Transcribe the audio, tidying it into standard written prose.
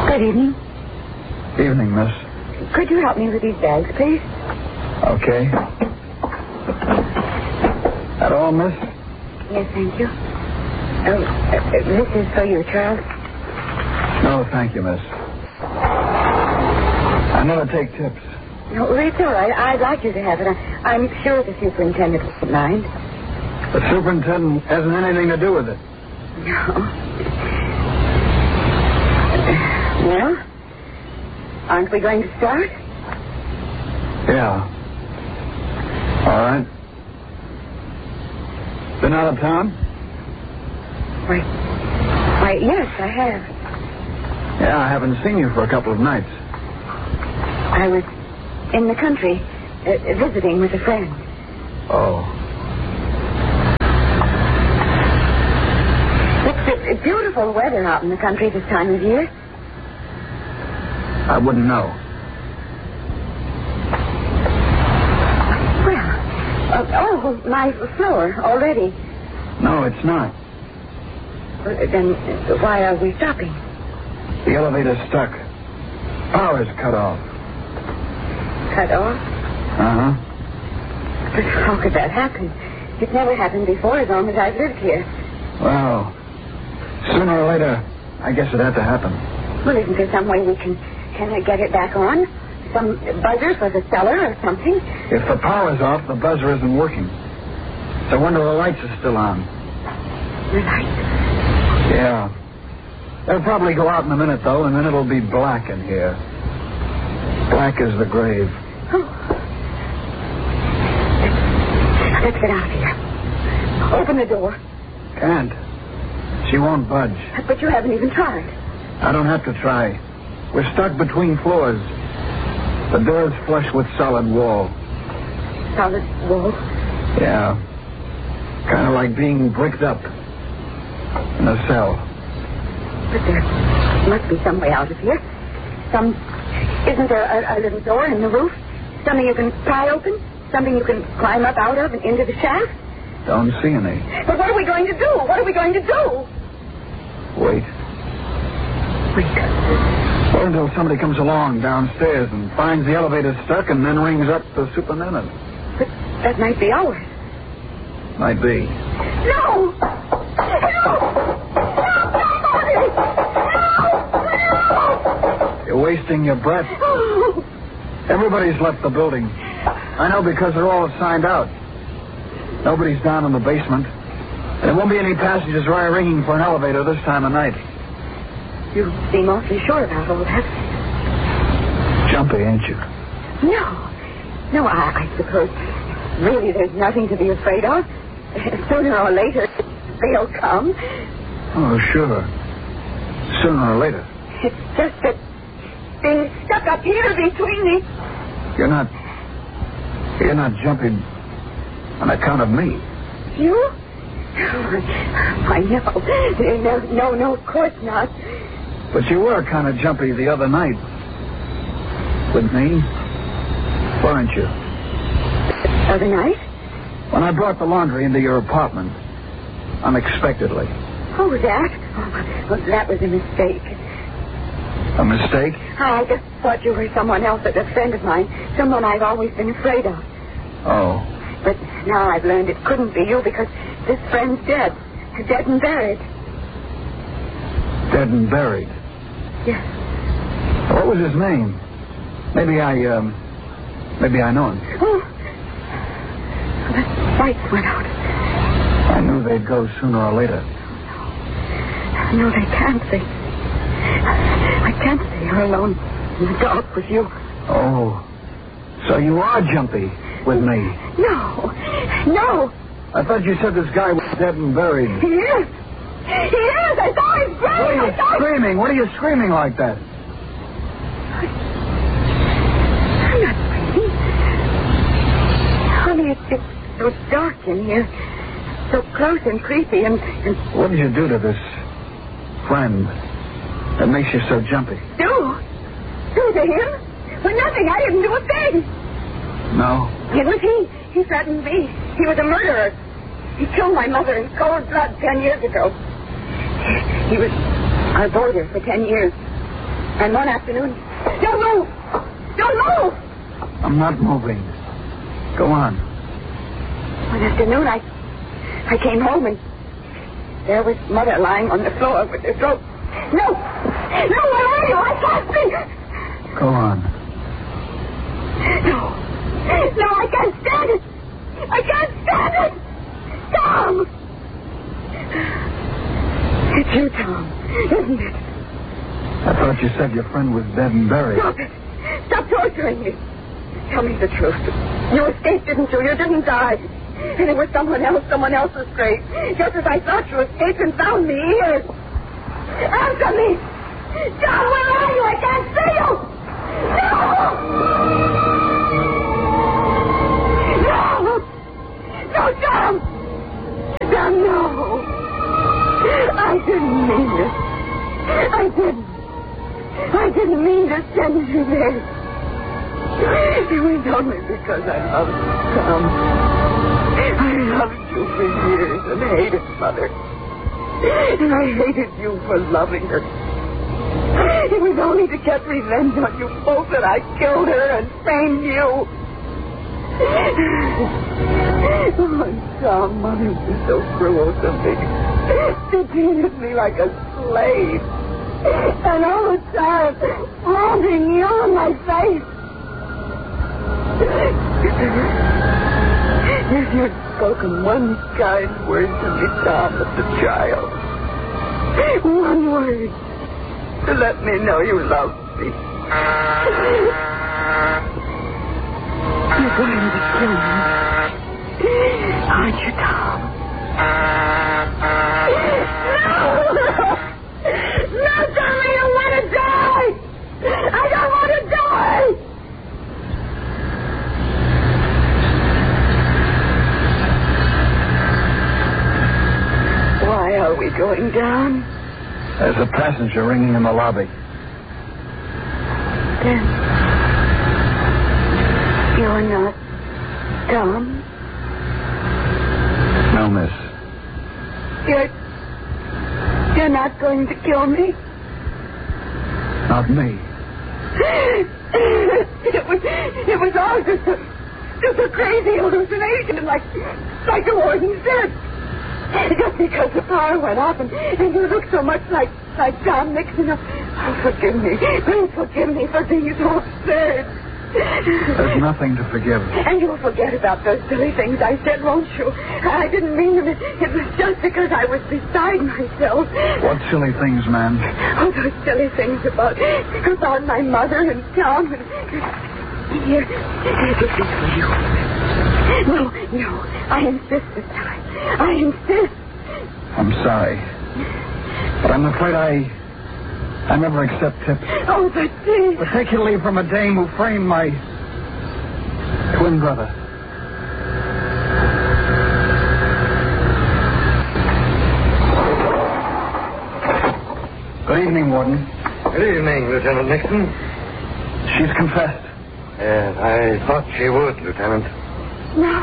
Good evening. Evening, miss. Could you help me with these bags, please? Okay. That all, miss? Yes, thank you. This is for you, Charles. No, thank you, miss. I never take tips. No, it's all right. I'd like you to have it. I'm sure the superintendent won't mind. The superintendent hasn't anything to do with it. No. Well, aren't we going to start? Yeah. All right. Been out of town? Why, yes, I have. Yeah, I haven't seen you for a couple of nights. I was in the country, visiting with a friend. Oh. It's beautiful weather out in the country this time of year. I wouldn't know. Well, my floor already. No, it's not. Then why are we stopping? The elevator's stuck. Power's cut off. Cut off? Uh-huh. But how could that happen? It's never happened before as long as I've lived here. Well, sooner or later, I guess it had to happen. Well, isn't there some way we can I get it back on? Some buzzer for the cellar or something? If the power's off, the buzzer isn't working. So I wonder the lights are still on. The lights? Yeah. They'll probably go out in a minute, though, and then it'll be black in here. Black as the grave. Oh. Let's get out of here. Open the door. Can't. She won't budge. But you haven't even tried. I don't have to try. We're stuck between floors. The door's flush with solid wall. Solid wall? Yeah. Kind of like being bricked up in a cell. But there must be some way out of here. Isn't there a little door in the roof? Something you can pry open? Something you can climb up out of and into the shaft? Don't see any. But what are we going to do? What are we going to do? Wait. Wait. Well, until somebody comes along downstairs and finds the elevator stuck and then rings up the superintendent. But that might be ours. Might be. No! No! No! You're wasting your breath. Oh. Everybody's left the building. I know because they're all signed out. Nobody's down in the basement. And there won't be any passengers ringing for an elevator this time of night. You seem awfully sure about all that. Jumpy, ain't you? No, I suppose really there's nothing to be afraid of. Sooner or later, they'll come. Oh, sure. Sooner or later. It's just that being stuck up here between me. You're not jumping on account of me. You? I know. No, of course not. But you were kind of jumpy the other night. With me. Weren't you? Other night? When I brought the laundry into your apartment. Unexpectedly. Oh, that? Well, that was a mistake. A mistake? I just thought you were someone else, a friend of mine. Someone I've always been afraid of. Oh. But now I've learned it couldn't be you because this friend's dead. Dead and buried. Dead and buried? Yes. What was his name? Maybe I know him. Oh. The lights went out. I knew they'd go sooner or later. No, they can't. I can't stay here alone in the dark with you. Oh. So you are jumpy with me? No. I thought you said this guy was dead and buried. He is. I saw his grave. What are you screaming? What are you screaming like that? I'm not screaming. Honey, it's so dark in here. So close and creepy and... What did you do to this friend that makes you so jumpy? Do to him? Well, nothing. I didn't do a thing. No? It was he. He threatened me. He was a murderer. He killed my mother in cold blood 10 years ago. He was our boarder for 10 years. And one afternoon... Don't move! Don't move! I'm not moving. Go on. One afternoon, I came home and there was Mother lying on the floor with her throat. No! No, where are you? I can't see! Go on. No, I can't stand it! I can't stand it! Tom! It's you, Tom, isn't it? I thought you said your friend was dead and buried. Stop it! Stop torturing me! Tell me the truth. You escaped, didn't you? You didn't die. And it was someone else's grave. Just as I thought you escaped and found me here. Answer me! Tom, where are you? I can't see you! No! No! No, Tom! Tom, no! I didn't mean it. I didn't mean to send you there. It was only because I loved you, Tom. I loved you for years and hated Mother. And I hated you for loving her. It was only to get revenge on you both that I killed her and framed you. Oh, Tom, Mother was so cruel to me. She treated me like a slave. And all the time, holding you in my face. If you'd spoken one kind word to me, Tom, as a child. One word to let me know you loved me. You're going to kill me. Aren't you, Tom? No! No, Tom, I don't want to die! I don't want to die! Why are we going down? There's a passenger ringing in the lobby. Then you're not Tom? No, miss. You're not going to kill me? Not me. It was all just a crazy hallucination, like the warden said. Just because the power went off and you look so much like John Nixon. Oh, forgive me. Please forgive me for being so absurd. There's nothing to forgive. And you'll forget about those silly things I said, won't you? I didn't mean them. It was just because I was beside myself. What silly things, ma'am? Oh, those silly things about my mother and Tom and... Here, this is for you. No, I insist this time. I insist. I'm sorry. But I'm afraid I never accept tips. Oh, but please. Particularly from a dame who framed my twin brother. Good evening, Warden. Good evening, Lieutenant Nixon. She's confessed. Yes, I thought she would, Lieutenant. No.